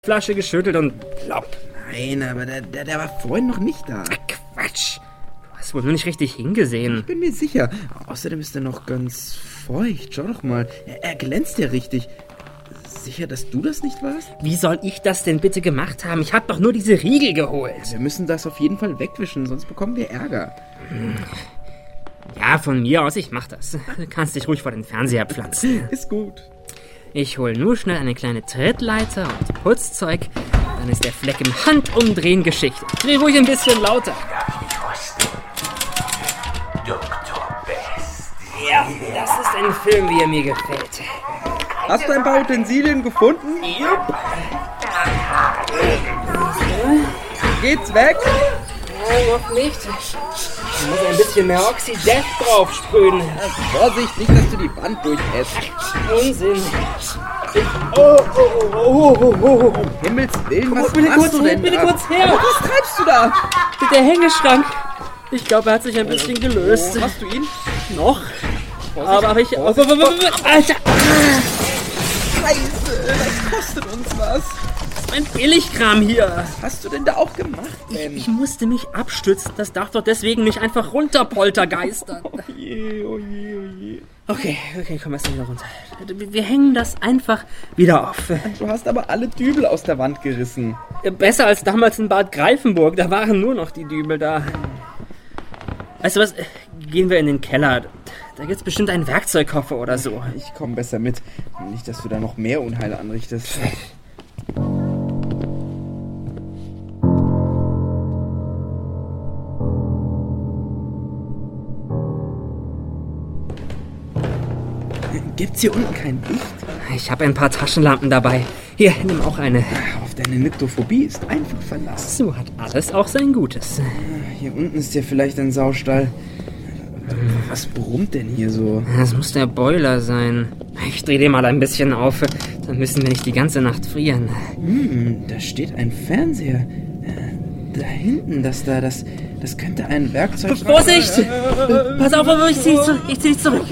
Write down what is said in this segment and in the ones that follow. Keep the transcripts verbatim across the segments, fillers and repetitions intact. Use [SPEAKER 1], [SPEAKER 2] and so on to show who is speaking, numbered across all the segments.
[SPEAKER 1] Flasche geschüttelt und plopp.
[SPEAKER 2] Nein, aber der, der, der war vorhin noch nicht da.
[SPEAKER 1] Quatsch. Du hast wohl nur nicht richtig hingesehen.
[SPEAKER 2] Ich bin mir sicher. Außerdem ist er noch ganz feucht. Schau doch mal. Er, er glänzt ja richtig. Sicher, dass du das nicht warst?
[SPEAKER 1] Wie soll ich das denn bitte gemacht haben? Ich hab doch nur diese Riegel geholt.
[SPEAKER 2] Wir müssen das auf jeden Fall wegwischen, sonst bekommen wir Ärger.
[SPEAKER 1] Ja, von mir aus, ich mach das. Du kannst dich ruhig vor den Fernseher pflanzen.
[SPEAKER 2] Ist gut.
[SPEAKER 1] Ich hol nur schnell eine kleine Trittleiter und Putzzeug. Dann ist der Fleck im Handumdrehen Geschichte. Dreh ruhig ein bisschen lauter.
[SPEAKER 3] Doktor Best.
[SPEAKER 1] Ja, das ist ein Film, wie er mir gefällt.
[SPEAKER 2] Hast du ein paar Utensilien gefunden?
[SPEAKER 1] Jupp.
[SPEAKER 2] Geht's weg?
[SPEAKER 1] Nein, noch nicht. Ich muss ein bisschen mehr Oxidef draufsprühen.
[SPEAKER 2] Vorsicht, nicht, dass du die Wand durchässt.
[SPEAKER 1] Unsinn. Ich, oh, oh, oh, oh, oh, oh.
[SPEAKER 2] Um Himmels Willen, was
[SPEAKER 1] bitte
[SPEAKER 2] machst
[SPEAKER 1] kurz
[SPEAKER 2] du
[SPEAKER 1] her,
[SPEAKER 2] denn
[SPEAKER 1] bitte
[SPEAKER 2] da?
[SPEAKER 1] kurz her.
[SPEAKER 2] Aber was treibst du da?
[SPEAKER 1] Der Hängeschrank. Ich glaube, er hat sich ein bisschen gelöst.
[SPEAKER 2] Oh, hast du ihn?
[SPEAKER 1] Noch?
[SPEAKER 2] Vorsicht,
[SPEAKER 1] Aber habe ich... Oh,
[SPEAKER 2] Vorsicht,
[SPEAKER 1] oh, oh, oh, oh, Alter!
[SPEAKER 2] Scheiße, das kostet uns was.
[SPEAKER 1] Mein Billigkram hier.
[SPEAKER 2] Was hast du denn da auch gemacht, Ben?
[SPEAKER 1] Ich musste mich abstützen. Das darf doch deswegen nicht einfach runterpoltergeistern.
[SPEAKER 2] Oh je, oh je, oh je.
[SPEAKER 1] Okay, okay, komm erst mal wieder runter. Wir hängen das einfach wieder auf.
[SPEAKER 2] Du hast aber alle Dübel aus der Wand gerissen.
[SPEAKER 1] Besser als damals in Bad Greifenburg. Da waren nur noch die Dübel da. Weißt du was? Gehen wir in den Keller. Da gibt's bestimmt einen Werkzeugkoffer oder so.
[SPEAKER 2] Ich komme besser mit. Nicht, dass du da noch mehr Unheil anrichtest. Gibt's hier unten kein Licht?
[SPEAKER 1] Ich habe ein paar Taschenlampen dabei. Hier, nimm auch eine.
[SPEAKER 2] Auf deine Nyctophobie ist einfach Verlass.
[SPEAKER 1] So hat alles auch sein Gutes.
[SPEAKER 2] Hier unten ist ja vielleicht ein Saustall. Was brummt denn hier so?
[SPEAKER 1] Das muss der Boiler sein. Ich dreh den mal ein bisschen auf. Dann müssen wir nicht die ganze Nacht frieren.
[SPEAKER 2] Hm, da steht ein Fernseher. Äh, Da hinten, das da, das, das könnte ein Werkzeug...
[SPEAKER 1] Vorsicht! Pass auf, ich zieh dich zurück. Ich zieh dich zurück.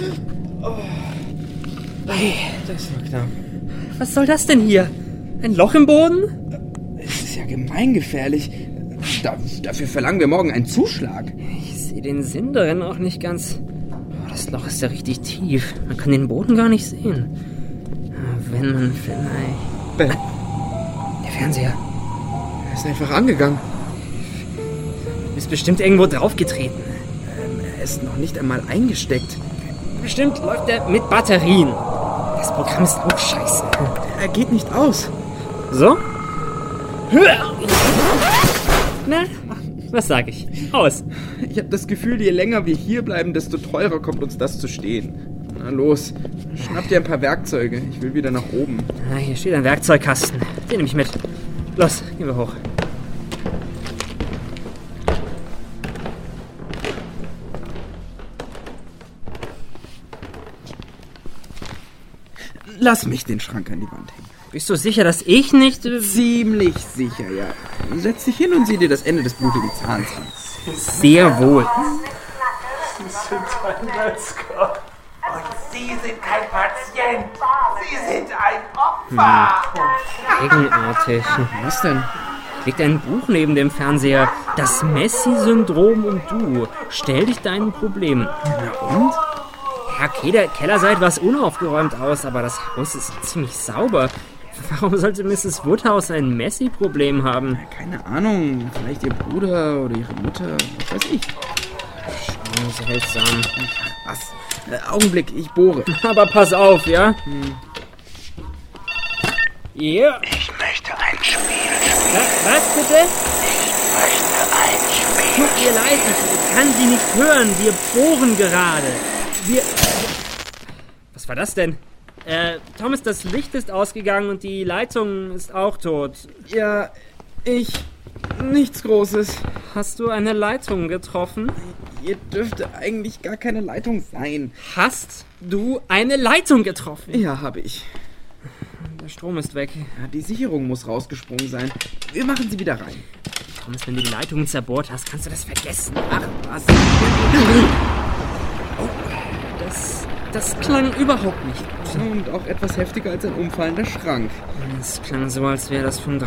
[SPEAKER 1] Hey,
[SPEAKER 2] Das war knapp.
[SPEAKER 1] was soll das denn hier? Ein Loch im Boden?
[SPEAKER 2] Es ist ja gemeingefährlich. Da, dafür verlangen wir morgen einen Zuschlag.
[SPEAKER 1] Ich sehe den Sinn darin auch nicht ganz. Oh, das Loch ist ja richtig tief. Man kann den Boden gar nicht sehen. Wenn man vielleicht...
[SPEAKER 2] Ben,
[SPEAKER 1] Der Fernseher.
[SPEAKER 2] er ist einfach angegangen.
[SPEAKER 1] Du bist bestimmt irgendwo draufgetreten.
[SPEAKER 2] Ähm, er ist noch nicht einmal eingesteckt.
[SPEAKER 1] Bestimmt läuft er mit Batterien. Das Programm ist auch scheiße.
[SPEAKER 2] Er geht nicht aus.
[SPEAKER 1] So? Na, was sag ich? Aus.
[SPEAKER 2] Ich habe das Gefühl, je länger wir hier bleiben, desto teurer kommt uns das zu stehen. Na los, schnapp dir ein paar Werkzeuge. Ich will wieder nach oben.
[SPEAKER 1] Ah, hier steht ein Werkzeugkasten. Den nehme ich mit. Los, gehen wir hoch.
[SPEAKER 2] Lass mich den Schrank an die Wand hängen.
[SPEAKER 1] Bist du sicher, dass ich nicht... äh,
[SPEAKER 2] Ziemlich sicher, ja. Setz dich hin und sieh dir das Ende des blutigen Zahns an.
[SPEAKER 1] Sehr wohl.
[SPEAKER 3] Sie sind ein Metzger. Und Sie sind kein Patient. Sie sind ein Opfer.
[SPEAKER 1] Eigenartig.
[SPEAKER 2] Was denn?
[SPEAKER 1] Liegt ein Buch neben dem Fernseher. Das Messi-Syndrom und du. Stell dich deinen Problemen.
[SPEAKER 2] Na und?
[SPEAKER 1] Ja, okay, der Keller sah etwas unaufgeräumt aus, aber das Haus ist ziemlich sauber. Warum sollte Misses Woodhouse ein Messi-Problem haben?
[SPEAKER 2] Keine Ahnung. Vielleicht ihr Bruder oder ihre Mutter. Was weiß ich.
[SPEAKER 1] Oh, seltsam.
[SPEAKER 2] Was? Äh, Augenblick, ich bohre.
[SPEAKER 1] Aber pass auf, ja? Hm. Ja.
[SPEAKER 3] Ich möchte ein Spiel.
[SPEAKER 1] Was, was bitte?
[SPEAKER 3] Ich möchte ein Spiel.
[SPEAKER 1] Tut mir leid, ich kann Sie nicht hören. Wir bohren gerade. Wir... Was war das denn? Äh, Thomas, das Licht ist ausgegangen und die Leitung ist auch tot.
[SPEAKER 2] Ja, ich... Nichts Großes.
[SPEAKER 1] Hast du eine Leitung getroffen?
[SPEAKER 2] Hier dürfte eigentlich gar keine Leitung sein.
[SPEAKER 1] Hast du eine Leitung getroffen?
[SPEAKER 2] Ja, habe ich.
[SPEAKER 1] Der Strom ist weg.
[SPEAKER 2] Ja, die Sicherung muss rausgesprungen sein. Wir machen sie wieder rein.
[SPEAKER 1] Thomas, wenn du die Leitung zerbohrt hast, kannst du das vergessen.
[SPEAKER 2] Ach, was?
[SPEAKER 1] Das das klang überhaupt nicht gut.
[SPEAKER 2] Und auch etwas heftiger als ein umfallender Schrank.
[SPEAKER 1] Es klang so, als wäre das von